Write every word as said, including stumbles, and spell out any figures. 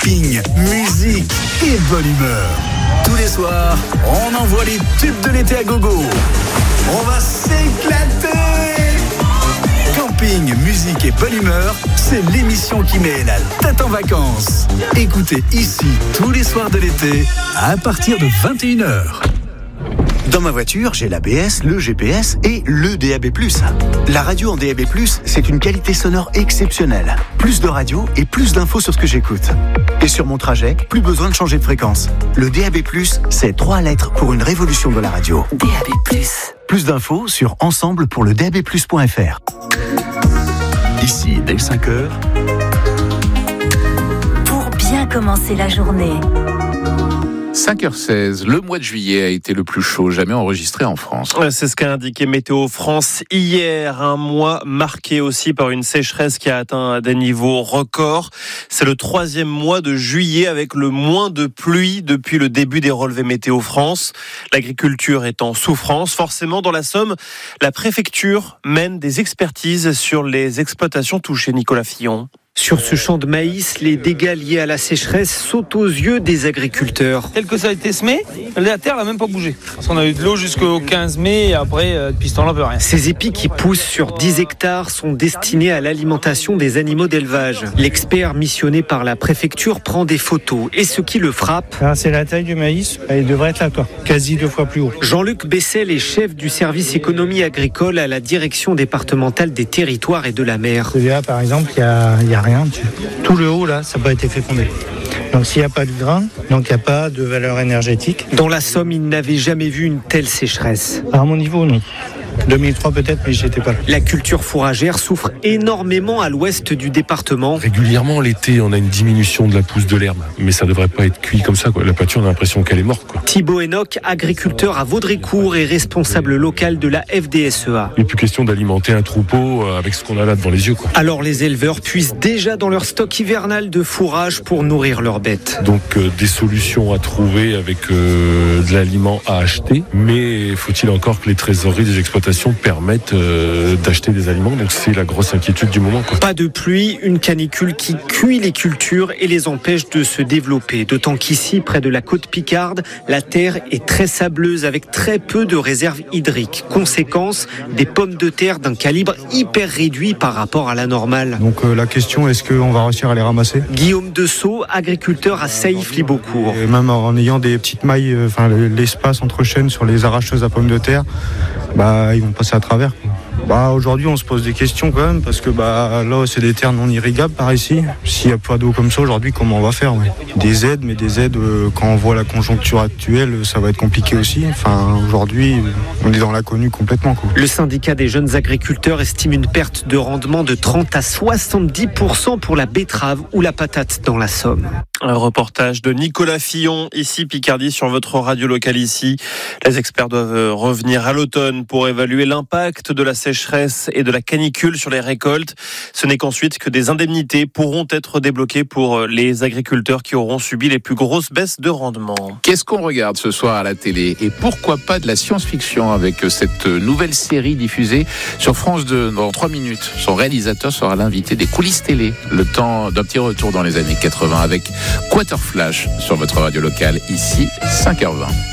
camping, musique et bonne humeur. Tous les soirs, on envoie les tubes de l'été à gogo. On va s'éclater. Camping, musique et bonne humeur, c'est l'émission qui met la tête en vacances. Écoutez ici tous les soirs de l'été à partir de vingt et une heures. Dans ma voiture, j'ai l'A B S, le G P S et le D A B plus. La radio en D A B plus, c'est une qualité sonore exceptionnelle. Plus de radio et plus d'infos sur ce que j'écoute. Et sur mon trajet, plus besoin de changer de fréquence. Le D A B plus, c'est trois lettres pour une révolution de la radio. D A B plus. Plus d'infos sur ensemble pour le D A B plus point F R. Ici, dès cinq heures. Pour bien commencer la journée. cinq heures seize, le mois de juillet a été le plus chaud jamais enregistré en France. C'est ce qu'a indiqué Météo France hier, un mois marqué aussi par une sécheresse qui a atteint des niveaux records. C'est le troisième mois de juillet avec le moins de pluie depuis le début des relevés Météo France. L'agriculture est en souffrance. Forcément, dans la Somme, la préfecture mène des expertises sur les exploitations touchées. Nicolas Fillon. Sur ce champ de maïs, les dégâts liés à la sécheresse sautent aux yeux des agriculteurs. Tel que ça a été semé, la terre n'a même pas bougé. Parce qu'on a eu de l'eau jusqu'au quinze mai et après, depuis ce temps-là, on peut rien. Ces épis qui poussent sur dix hectares sont destinés à l'alimentation des animaux d'élevage. L'expert missionné par la préfecture prend des photos. Et ce qui le frappe... Alors, c'est la taille du maïs. Il devrait être là, quoi. Quasi deux fois plus haut. Jean-Luc Bessel est chef du service économie agricole à la direction départementale des territoires et de la mer. Celui-là, par exemple, il y a, il y a rien. Tout le haut, là, ça n'a pas été fécondé. Donc s'il n'y a pas de grain, donc il n'y a pas de valeur énergétique. Dans la Somme, il n'avait jamais vu une telle sécheresse. À mon niveau, non. deux mille trois peut-être, mais j'y étais pas là. La culture fourragère souffre énormément à l'ouest du département. Régulièrement, l'été, on a une diminution de la pousse de l'herbe. Mais ça ne devrait pas être cuit comme ça, quoi. La pâture, on a l'impression qu'elle est morte, quoi. Thibaut Enoch, agriculteur à Vaudrécourt et responsable local de la F D S E A. Il n'est plus question d'alimenter un troupeau avec ce qu'on a là devant les yeux, quoi. Alors les éleveurs puisent déjà dans leur stock hivernal de fourrage pour nourrir leurs bêtes. Donc euh, des solutions à trouver avec euh, de l'aliment à acheter. Mais faut-il encore que les trésoreries des exploitations permettent euh, d'acheter des aliments. Donc c'est la grosse inquiétude du moment, quoi. Pas de pluie, une canicule qui cuit les cultures et les empêche de se développer. D'autant qu'ici, près de la côte picarde, la terre est très sableuse avec très peu de réserves hydriques. Conséquence, des pommes de terre d'un calibre hyper réduit par rapport à la normale. Donc euh, la question, est-ce qu'on va réussir à les ramasser ? Guillaume Dessau, agriculteur à Saïf-Libocourt. Et même en ayant des petites mailles, enfin euh, l'espace entre chaînes sur les arracheuses à pommes de terre, bah ils vont passer à travers. Bah aujourd'hui on se pose des questions quand même parce que bah là c'est des terres non irrigables par ici. S'il n'y a pas d'eau comme ça aujourd'hui, comment on va faire, ouais. Des aides, mais des aides euh, quand on voit la conjoncture actuelle, ça va être compliqué aussi. Enfin aujourd'hui on est dans l'inconnu complètement, quoi. Le syndicat des jeunes agriculteurs estime une perte de rendement de trente à soixante-dix pour cent pour la betterave ou la patate dans la Somme. Un reportage de Nicolas Fillon, ici Picardie, sur votre radio locale ici. Les experts doivent revenir à l'automne pour évaluer l'impact de la sécheresse et de la canicule sur les récoltes. Ce n'est qu'ensuite que des indemnités pourront être débloquées pour les agriculteurs qui auront subi les plus grosses baisses de rendement. Qu'est-ce qu'on regarde ce soir à la télé ? Et pourquoi pas de la science-fiction avec cette nouvelle série diffusée sur France deux dans trois minutes. Son réalisateur sera l'invité des coulisses télé. Le temps d'un petit retour dans les années quatre-vingts avec Quater Flash sur votre radio locale, ici cinq heures vingt.